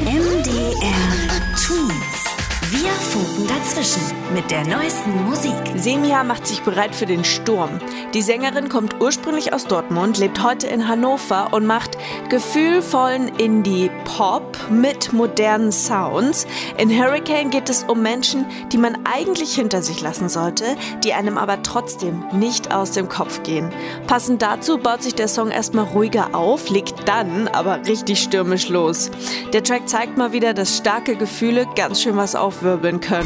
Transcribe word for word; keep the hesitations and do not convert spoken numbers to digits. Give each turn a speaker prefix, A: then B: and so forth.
A: M D R Tweets. Wir funken dazwischen mit der neuesten Musik.
B: Semia macht sich bereit für den Sturm. Die Sängerin kommt ursprünglich aus Dortmund, lebt heute in Hannover und macht gefühlvollen Indie-Pop mit modernen Sounds. In Hurricane geht es um Menschen, die man eigentlich hinter sich lassen sollte, die einem aber trotzdem nicht aus dem Kopf gehen. Passend dazu baut sich der Song erstmal ruhiger auf, legt dann aber richtig stürmisch los. Der Track zeigt mal wieder, dass starke Gefühle ganz schön was aufwirbeln können.